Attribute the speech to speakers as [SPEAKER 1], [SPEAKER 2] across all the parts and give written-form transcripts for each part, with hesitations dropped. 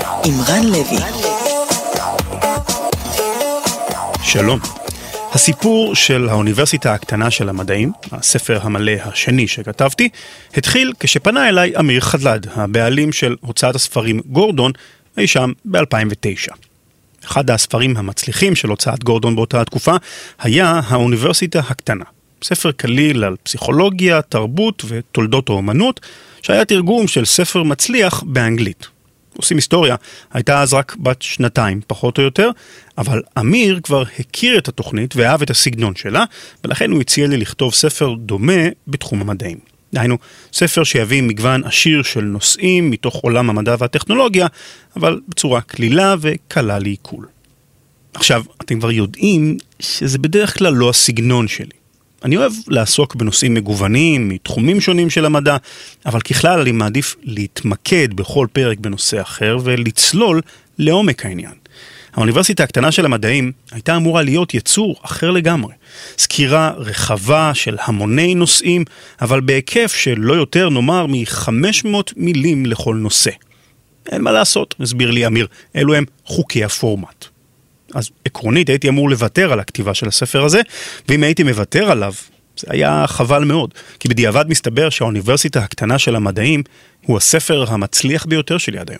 [SPEAKER 1] עם רן לוי.
[SPEAKER 2] שלום. הסיפור של האוניברסיטה הקטנה של המדעים, הספר המלא השני שכתבתי, התחיל כשפנה אליי אמיר חדלד, הבעלים של הוצאת הספרים גורדון, אי שם ב-2009. אחד הספרים המצליחים של הוצאת גורדון באותה התקופה היה האוניברסיטה הקטנה. ספר כליל על פסיכולוגיה, תרבות ותולדות האומנות, שהיה תרגום של ספר מצליח באנגלית. עושים היסטוריה, הייתה אז רק בת 2 פחות או יותר, אבל אמיר כבר הכיר את התוכנית ואהב את הסגנון שלה, ולכן הוא הציע לי לכתוב ספר דומה בתחום המדעים. דהיינו, ספר שיביא מגוון עשיר של נושאים מתוך עולם המדע והטכנולוגיה, אבל בצורה כלילה וקלה לעיכול. עכשיו, אתם כבר יודעים שזה בדרך כלל לא הסגנון שלי. אני אוהב לעסוק בנושאים מגוונים, מתחומים שונים של המדע, אבל ככלל אני מעדיף להתמקד בכל פרק בנושא אחר ולצלול לעומק העניין. האוניברסיטה הקטנה של המדעים הייתה אמורה להיות יצור אחר לגמרי. סקירה רחבה של המוני נושאים, אבל בהיקף של לא יותר נאמר מ-500 מילים לכל נושא. אין מה לעשות, הסביר לי אמיר, אלו הם חוקי הפורמט. אז עקרונית הייתי אמור לוותר על הכתיבה של הספר הזה, ואם הייתי מוותר עליו, זה היה חבל מאוד, כי בדיעבד מסתבר שהאוניברסיטה הקטנה של המדעים הוא הספר המצליח ביותר שלי עד היום.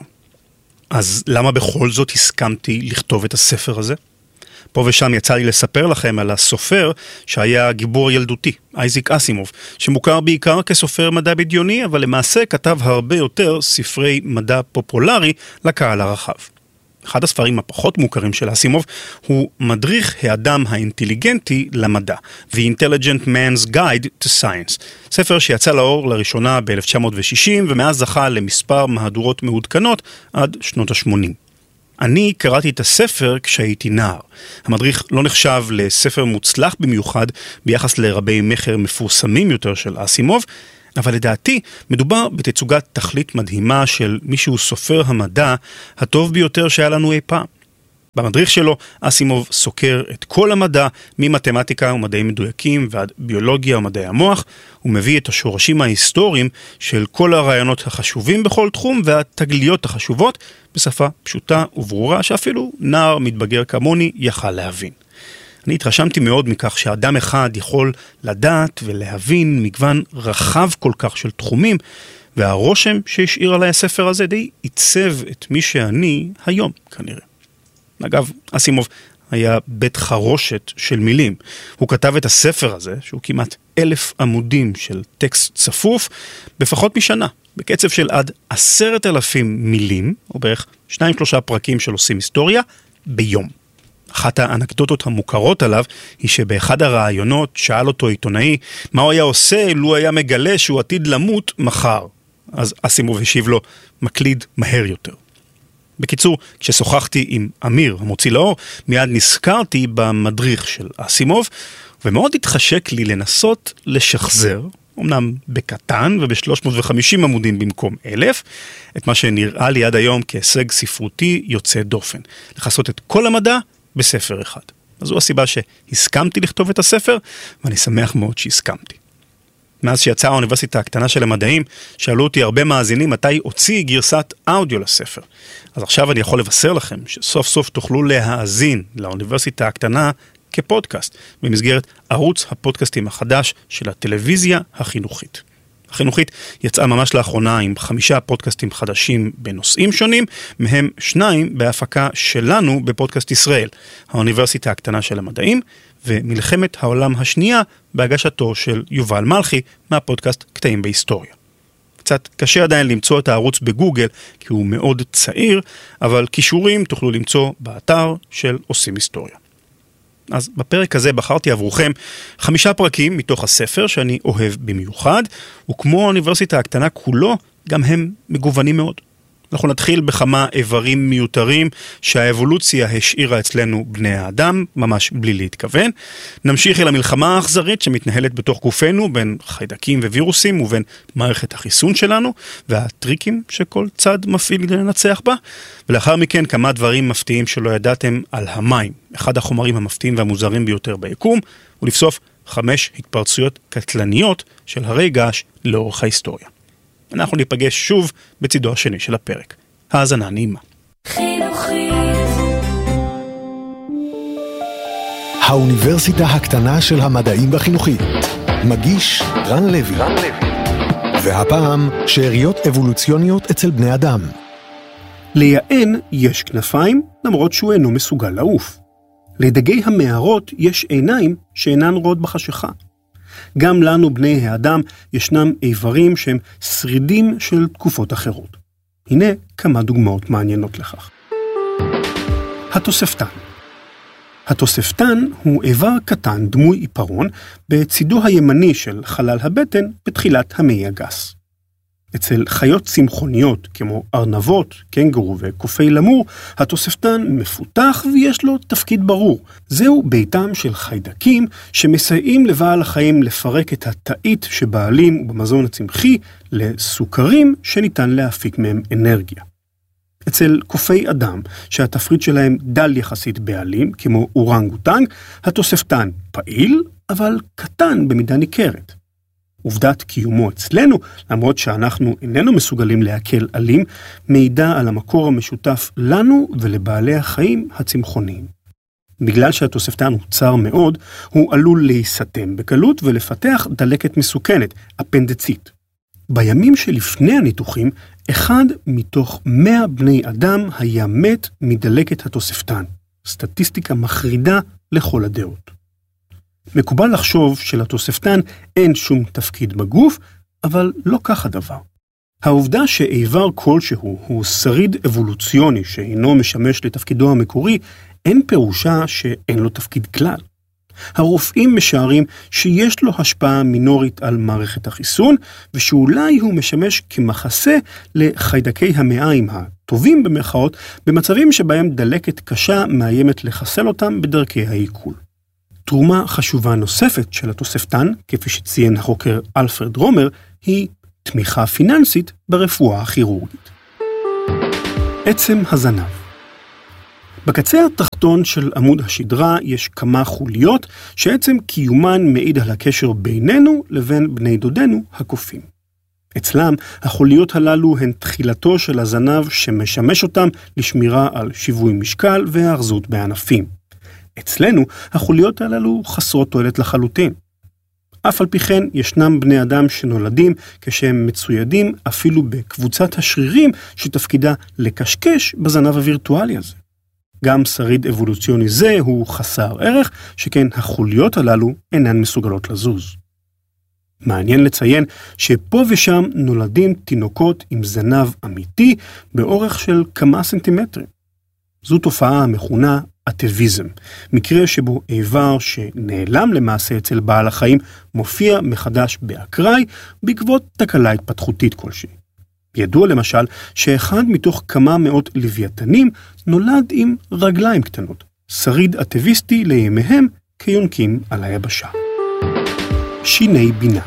[SPEAKER 2] אז למה בכל זאת הסכמתי לכתוב את הספר הזה? פה ושם יצא לי לספר לכם על הסופר שהיה גיבור ילדותי, אייזק אסימוב, שמוכר בעיקר כסופר מדע בדיוני, אבל למעשה כתב הרבה יותר ספרי מדע פופולרי לקהל הרחב. אחד הספרים הפחות מוכרים של אסימוב הוא מדריך האדם האינטליגנטי למדע, The Intelligent Man's Guide to Science, ספר שיצא לאור לראשונה ב-1960 ומאז זכה למספר מהדורות מעודכנות עד שנות ה-80. אני קראתי את הספר כשהייתי נער. המדריך לא נחשב לספר מוצלח במיוחד ביחס לרבי מחר מפורסמים יותר של אסימוב, אבל לדעתי מדובר בתצוגת תכלית מדהימה של מישהו סופר המדע הטוב ביותר שהיה לנו אי פעם. במדריך שלו אסימוב סוקר את כל המדע ממתמטיקה ומדעים מדויקים ועד ביולוגיה ומדעי המוח, הוא מביא את השורשים ההיסטוריים של כל הרעיונות החשובים בכל תחום והתגליות החשובות בשפה פשוטה וברורה שאפילו נער מתבגר כמוני יכל להבין. אני התרשמתי מאוד מכך שאדם אחד יכול לדעת ולהבין מגוון רחב כל כך של תחומים, והרושם שהשאיר עליי הספר הזה די עיצב את מי שאני היום כנראה. אגב, אסימוב היה בית חרושת של מילים. הוא כתב את הספר הזה, שהוא כמעט 1,000 עמודים של טקסט צפוף, בפחות משנה, בקצב של עד 10,000 מילים, או בערך 2-3 פרקים של עושים היסטוריה, ביום. אחת האנקדוטות המוכרות עליו היא שבאחד הרעיונות שאל אותו עיתונאי מה הוא היה עושה לו היה מגלה שהוא עתיד למות מחר. אז אסימוב השיב לו, מקליד מהר יותר. בקיצור, כששוחחתי עם אמיר המוציא לאור, מיד נזכרתי במדריך של אסימוב, ומאוד התחשק לי לנסות לשחזר, אמנם בקטן וב-350 עמודים במקום 1,000, את מה שנראה לי עד היום כהישג ספרותי יוצא דופן. לחסות את כל המדע בספר אחד. אז זו הסיבה שהסכמתי לכתוב את הספר, ואני שמח מאוד שהסכמתי. מאז שיצאה האוניברסיטה הקטנה של המדעים, שאלו אותי הרבה מאזינים מתי הוציא גרסת אודיו לספר. אז עכשיו אני יכול לבשר לכם שסוף סוף תוכלו להאזין לאוניברסיטה הקטנה כפודקאסט, במסגרת ערוץ הפודקאסטים החדש של הטלוויזיה החינוכית. החינוכית יצאה ממש לאחרונה עם 5 פודקאסטים חדשים בנושאים שונים, מהם 2 בהפקה שלנו בפודקאסט ישראל, האוניברסיטה הקטנה של המדעים, ומלחמת העולם השנייה בהגשתו של יובל מלכי מהפודקאסט קטעים בהיסטוריה. קצת קשה עדיין למצוא את הערוץ בגוגל, כי הוא מאוד צעיר, אבל קישורים תוכלו למצוא באתר של עושים היסטוריה. אז בפרק הזה בחרתי עבורכם 5 פרקים מתוך הספר שאני אוהב במיוחד, וכמו האוניברסיטה הקטנה כולו, גם הם מגוונים מאוד. אנחנו נתחיל בכמה איברים מיותרים שהאבולוציה השאירה אצלנו בני האדם, ממש בלי להתכוון. נמשיך אל המלחמה האכזרית שמתנהלת בתוך גופנו, בין חיידקים ווירוסים ובין מערכת החיסון שלנו, והטריקים שכל צד מפעיל כדי לנצח בה. ולאחר מכן כמה דברים מפתיעים שלא ידעתם על המים, אחד החומרים המפתיעים והמוזרים ביותר ביקום, ולבסוף 5 התפרצויות קטלניות של הרי געש לאורך ההיסטוריה. אנחנו ניפגש שוב בצידו השני של הפרק. האזנה נעימה.
[SPEAKER 1] האוניברסיטה הקטנה של המדעים והחינוכית. מגיש רן לוי. והפעם שאריות אבולוציוניות אצל בני אדם.
[SPEAKER 3] ליען יש כנפיים למרות שהוא אינו מסוגל לעוף. לדגי המערות יש עיניים שאינן רואות בחשיכה. גם לנו בני האדם ישנם איברים שהם שרידים של תקופות אחרות. הנה כמה דוגמאות מעניינות לכך. התוספתן. התוספתן הוא איבר קטן דמוי עיפרון בצידו הימני של חלל הבטן בתחילת המעי הגס. אצל חיות צמחוניות כמו ארנבות, קנגורו וקופי למור, התוספתן מפותח ויש לו תפקיד ברור. זהו ביתם של חיידקים שמסייעים לבעל החיים לפרק את התאית שבעלים ובמזון הצמחי לסוכרים שניתן להפיק מהם אנרגיה. אצל קופי אדם, שהתפריט שלהם דל יחסית בעלים, כמו אורנגוטנג, התוספתן פעיל, אבל קטן במידה ניכרת. עובדת קיומו אצלנו, למרות שאנחנו איננו מסוגלים להקל עלים, מעידה על המקור המשותף לנו ולבעלי החיים הצמחוניים. בגלל שהתוספתן הוא צר מאוד, הוא עלול להיסתם בקלות ולפתח דלקת מסוכנת, אפנדצית. בימים שלפני הניתוחים, 1 מתוך 100 בני אדם היה מת מדלקת התוספתן. סטטיסטיקה מחרידה לכל הדעות. מקובל לחשוב שלתוספתן אין שום תפקיד בגוף, אבל לא כך הדבר. העובדה שאיבר כלשהו הוא שריד אבולוציוני שאינו משמש לתפקידו המקורי, אין פירושה שאין לו תפקיד כלל. הרופאים משערים שיש לו השפעה מינורית על מערכת החיסון, ושאולי הוא משמש כמחסה לחיידקי המעיים הטובים במרכאות, במצבים שבהם דלקת קשה מאיימת לחסל אותם בדרכי העיכול. תרומה חשובה נוספת של התוספתן, כפי שציין החוקר אלפרד רומר, היא תמיכה פיננסית ברפואה הכירורגית. עצם הזנב. בקצה התחתון של עמוד השדרה יש כמה חוליות שעצם קיומן מעיד על הקשר בינינו לבין בני דודנו הקופים. אצלם החוליות הללו הן תחילתו של הזנב שמשמש אותם לשמירה על שיווי משקל והארזות בענפים. אצלנו החוליות הללו חסרות תועלת לחלוטין. אף על פי כן ישנם בני אדם שנולדים כשהם מצוידים אפילו בקבוצת השרירים שתפקידה לקשקש בזנב הווירטואלי הזה. גם שריד אבולוציוני זה הוא חסר ערך, שכן החוליות הללו אינן מסוגלות לזוז. מעניין לציין שפה ושם נולדים תינוקות עם זנב אמיתי באורך של כמה סנטימטרים. זו תופעה המכונה אטביזם, מקרה שבו איבר שנעלם למעשה אצל בעל החיים מופיע מחדש באקראי בעקבות תקלה התפתחותית כלשהי. ידוע למשל שאחד מתוך כמה מאות לוויתנים נולד עם רגליים קטנות, שריד אטביסטי לימיהם כיונקים על היבשה. שיני בינה.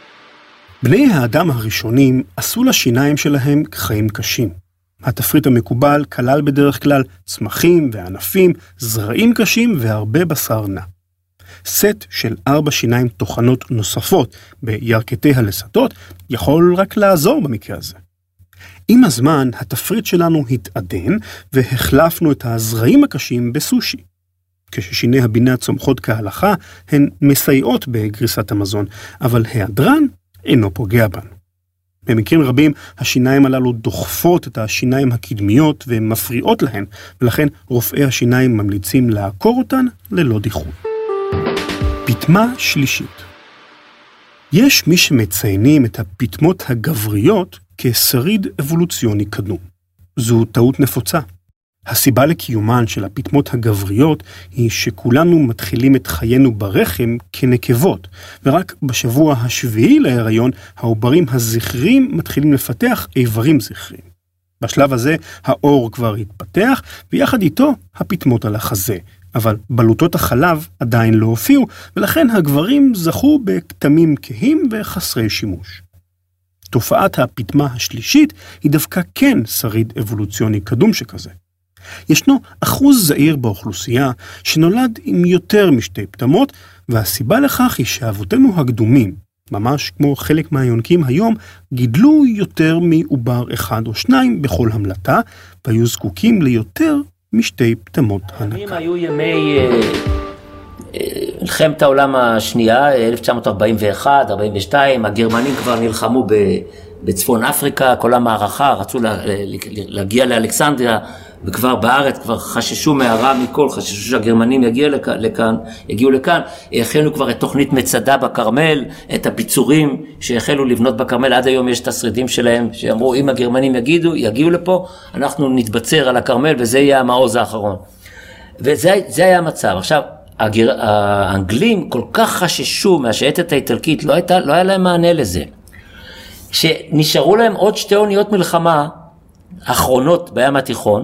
[SPEAKER 3] בני האדם הראשונים עשו לשיניים שלהם חיים קשים. התפריט המקובל כלל בדרך כלל צמחים וענפים, זרעים קשים והרבה בשר נע. סט של 4 שיניים תוכנות נוספות בירכתי הלסתות יכול רק לעזור במקרה הזה. עם הזמן התפריט שלנו התעדן והחלפנו את הזרעים הקשים בסושי. כששיני הבינה צומחות כהלכה הן מסייעות בגריסת המזון, אבל היעדרן אינו פוגע בנו. במקרים רבים השיניים הללו דוחפות את השיניים הקדמיות ומפריעות להן, ולכן רופאי השיניים ממליצים לעקור אותן ללא דיחוי. פטמה שלישית. יש מי שמציינים את הפטמות הגבריות כשריד אבולוציוני קדום. זו טעות נפוצה. הסיבה לקיומן של הפטמות הגבריות היא שכולנו מתחילים את חיינו ברחם כנקבות, ורק בשבוע השביעי להיריון העוברים הזכרים מתחילים לפתח איברים זכרים. בשלב הזה האור כבר התפתח, ויחד איתו הפטמות על החזה, אבל בלוטות החלב עדיין לא הופיעו, ולכן הגברים זכו בכתמים כהים וחסרי שימוש. תופעת הפטמה השלישית היא דווקא כן שריד אבולוציוני קדום שכזה. ישנו אחוז זעיר באוכלוסייה שנולד עם יותר משתי פטמות, והסיבה לכך היא שאבותינו הקדומים, ממש כמו חלק מהיונקים היום, גידלו יותר מעובר אחד או שניים בכל המלטה, והיו זקוקים ליותר משתי פטמות הנקה.
[SPEAKER 4] היו ימי מלחמת העולם השנייה, 1941, 42, הגרמנים כבר נלחמו בצפון אפריקה, כל המערכה, רצו להגיע לאלכסנדריה, וכבר בארץ כבר חששו מהרע מכל, חששו שהגרמנים יגיעו לכאן, החלו כבר את תוכנית מצדה בקרמל, את הביצורים שהחלו לבנות בקרמל, עד היום יש את השרידים שלהם, שאמרו אם הגרמנים יגיעו לפה, אנחנו נתבצר על הקרמל, וזה יהיה המעוז האחרון. וזה היה המצב. עכשיו, האנגלים כל כך חששו מהשייטת האיטלקית, לא היה להם מענה לזה. שנשארו להם עוד שתי אוניות מלחמה אחרונות בים התיכון,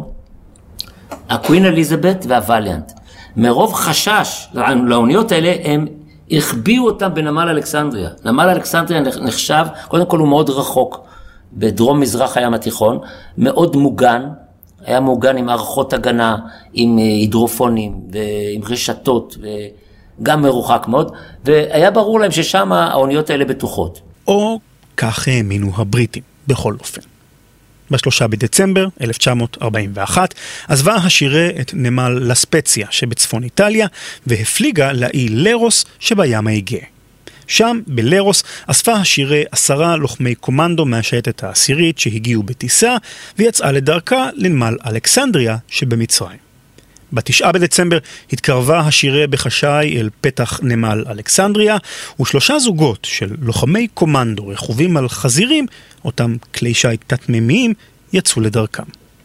[SPEAKER 4] הקווין אליזבת והווליאנט. מרוב חשש לאוניות האלה, הם החביאו אותם בנמל אלכסנדריה. נמל אלכסנדריה נחשב, קודם כל הוא מאוד רחוק, בדרום מזרח הים התיכון, מאוד מוגן, היה מוגן עם מערכות הגנה, עם הידרופונים ועם רשתות, וגם מרוחק מאוד, והיה ברור להם ששם האוניות האלה בטוחות.
[SPEAKER 2] או כך האמינו הבריטים, בכל אופן. ב3 בדצמבר 1941 עזבה השירה את נמל לספציה שבצפון איטליה והפליגה לאי לרוס שבים האיגה. שם בלרוס אספה השירה 10 לוחמי קומנדו מהשייטת העשירית שהגיעו בטיסה ויצאה לדרכה לנמל אלכסנדריה שבמצרים. ב9 בדצמבר התקרבה השירה בחשאי אל פתח נמל אלכסנדריה, ו3 זוגות של לוחמי קומנדו רכובים על חזירים, אותם כלי שייט תת-מימיים, יצאו לדרכם.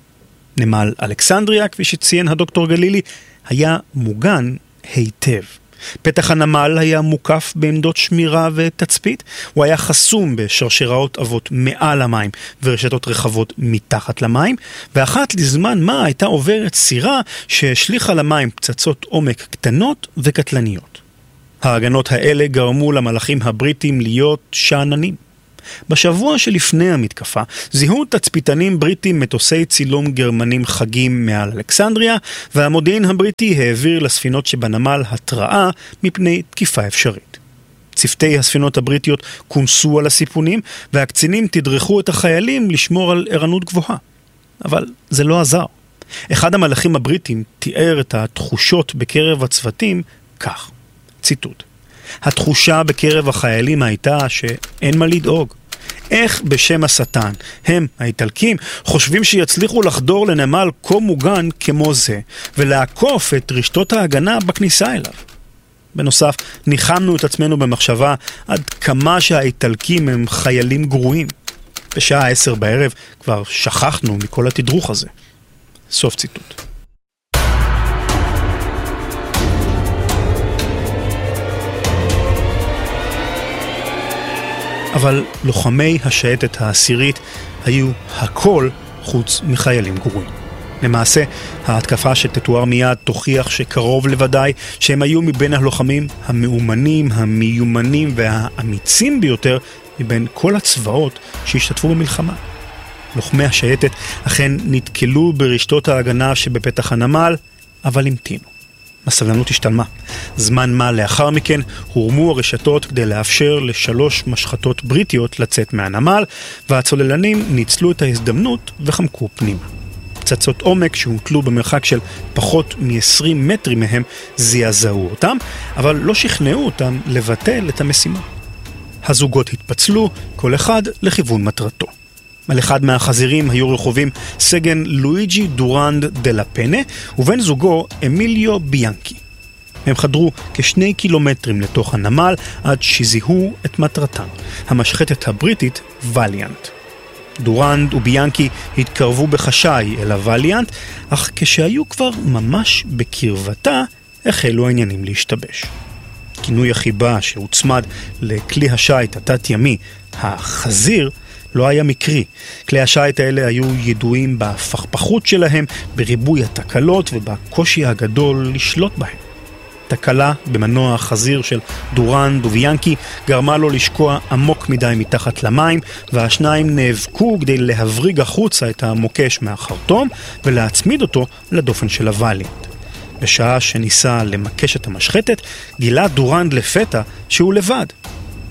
[SPEAKER 2] נמל אלכסנדריה, כפי שציין הדוקטור גלילי, היה מוגן היטב. פתח הנמל היה מוקף בעמדות שמירה ותצפית, הוא היה חסום בשרשראות אבות מעל המים ורשתות רחבות מתחת למים, ואחת לזמן מה הייתה עוברת סירה שהשליחה למים פצצות עומק קטנות וקטלניות. ההגנות האלה גרמו למלאכים הבריטים להיות שעננים. בשבוע שלפני המתקפה זיהו תצפיתנים בריטים מטוסי צילום גרמנים חגים מעל אלכסנדריה, והמודיעין הבריטי העביר לספינות שבנמל התראה מפני תקיפה אפשרית. צוותי הספינות הבריטיות כונסו על הסיפונים, והקצינים תדרכו את החיילים לשמור על ערנות גבוהה. אבל זה לא עזר. אחד המלאכים הבריטים תיאר את התחושות בקרב הצוותים כך, ציטוט: התחושה בקרב החיילים הייתה שאין מה לדאוג. איך בשם השטן הם, האיטלקים, חושבים שיצליחו לחדור לנמל כה מוגן כמו זה, ולעקוף את רשתות ההגנה בכניסה אליו? בנוסף, ניחמנו את עצמנו במחשבה עד כמה שהאיטלקים הם חיילים גרועים. בשעה 10 בערב כבר שכחנו מכל התדרוך הזה. סוף ציטוט. אבל לוחמי השייטת העשירית היו הכל חוץ מחיילים גרועים. למעשה, ההתקפה שתתואר מיד תוכיח שקרוב לוודאי שהם היו מבין הלוחמים המאומנים, המיומנים והאמיצים ביותר מבין כל הצבאות שהשתתפו במלחמה. לוחמי השייטת אכן נתקלו ברשתות ההגנה שבפתח הנמל, אבל המתינו. הסבלנות השתלמה. זמן מה לאחר מכן הורמו הרשתות כדי לאפשר ל3 משחטות בריטיות לצאת מהנמל, והצוללנים ניצלו את ההזדמנות וחמקו פנימה. פצצות עומק שהוטלו במרחק של פחות מ-20 מטרים מהם זעזעו אותם, אבל לא שכנעו אותם לבטל את המשימה. הזוגות התפצלו, כל אחד לכיוון מטרתו. על אחד מהחזירים היו רכובים סגן לואיג'י דורנד דלה פנה ובן זוגו אמיליו ביאנקי. הם חדרו כ2 קילומטרים לתוך הנמל עד שזיהו את מטרתם, המשחטת הבריטית ווליאנט. דורנד וביאנקי התקרבו בחשאי אל הווליאנט, אך כשהיו כבר ממש בקרבתה החלו העניינים להשתבש. כינוי החיבה שהוצמד לכלי השייט התת-ימי, החזיר, לא היה מקרי. כלי השייט האלה היו ידועים בפכפכות שלהם, בריבוי התקלות ובקושי הגדול לשלוט בהם. תקלה במנוע החזיר של דורנד וביאנקי גרמה לו לשקוע עמוק מדי מתחת למים, והשניים נאבקו כדי להבריג החוצה את המוקש מהחרטום ולהצמיד אותו לדופן של הווליאנט. בשעה שניסה למקש את המשחטת, גילה דורנד לפתע שהוא לבד.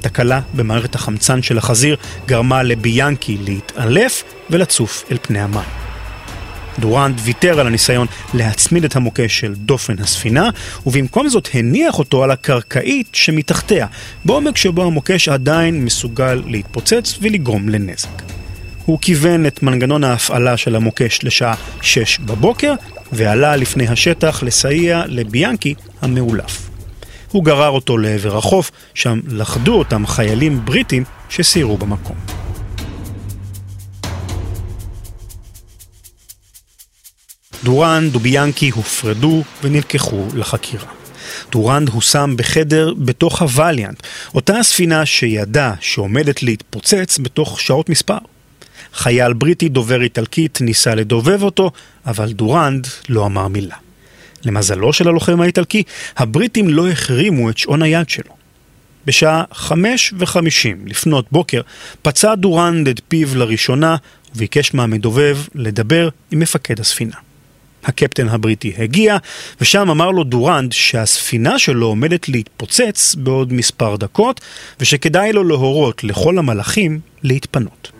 [SPEAKER 2] תקלה במערכת החמצן של החזיר גרמה לביאנקי להתעלף ולצוף אל פני המים. דורנד ויתר על הניסיון להצמיד את המוקש של דופן הספינה, ובמקום זאת הניח אותו על הקרקעית שמתחתיה, בעומק שבו המוקש עדיין מסוגל להתפוצץ ולגרום לנזק. הוא כיוון את מנגנון ההפעלה של המוקש לשעה 6 בבוקר, ועלה לפני השטח לסייע לביאנקי המעולף. הוא גרר אותו לעבר החוף, שם לחדו אותם חיילים בריטים שסיירו במקום. דורנד וביאנקי הופרדו ונלקחו לחקירה. דורנד הושם בחדר בתוך הווליאנט, אותה הספינה שידע שעומדת להתפוצץ בתוך שעות מספר. חייל בריטי דובר איטלקית ניסה לדובב אותו, אבל דורנד לא אמר מילה. למזלו של הלוחם האיטלקי, הבריטים לא החרימו את שעון היד שלו. בשעה 5:50 לפנות בוקר פצע דורנד את פיו לראשונה וביקש מהמדובב לדבר עם מפקד הספינה. הקפטן הבריטי הגיע, ושם אמר לו דורנד שהספינה שלו עומדת להתפוצץ בעוד מספר דקות, ושכדאי לו להורות לכל המלאכים להתפנות.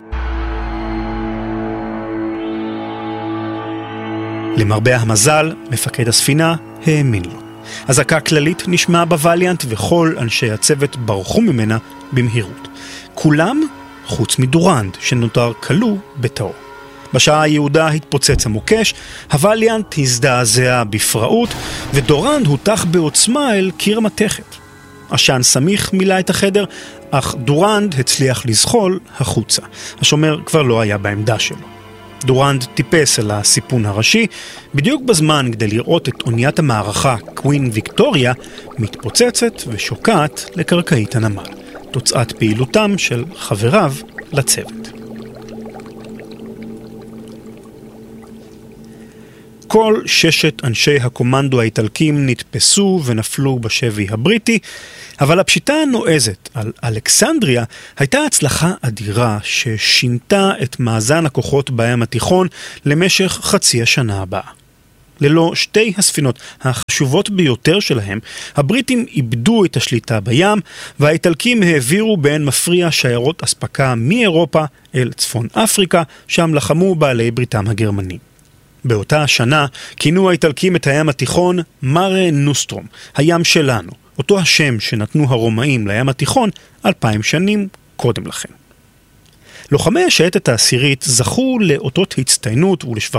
[SPEAKER 2] למרבה המזל, מפקד הספינה האמין לו. אזעקה כללית נשמעה בווליאנט, וכל אנשי הצוות ברחו ממנה במהירות. כולם חוץ מדורנד, שנותר כלוא בתאו. בשעה היהודה התפוצץ המוקש, הווליאנט הזדעזע בפראות, ודורנד הותח בעוצמה אל קיר מתכת. עשן סמיך מילא את החדר, אך דורנד הצליח לזחול החוצה. השומר כבר לא היה בעמדה שלו. דורנד טיפס אל הסיפון הראשי, בדיוק בזמן כדי לראות את אוניית המערכה קווין ויקטוריה מתפוצצת ושוקעת לקרקעית הנמל. תוצאת פעילותם של חבריו לצוות. כל 6 אנשי הקומנדו האיטלקים נתפסו ונפלו בשבי הבריטי, אבל הפשיטה הנועזת על אלכסנדריה הייתה הצלחה אדירה ששינתה את מאזן הכוחות בים התיכון למשך חצי השנה הבאה. ללא 2 הספינות החשובות ביותר שלהם, הבריטים איבדו את השליטה בים, והאיטלקים העבירו באין מפריע שיירות אספקה מאירופה אל צפון אפריקה, שם לחמו בעלי בריתם הגרמנים. באותה השנה כינו האיטלקים את הים התיכון מרה נוסטרום, הים שלנו, אותו השם שנתנו הרומאים לים התיכון 2000 שנים קודם לכן. לוחמי השייטת העשירית זכו לאותות הצטיינות ולשבחים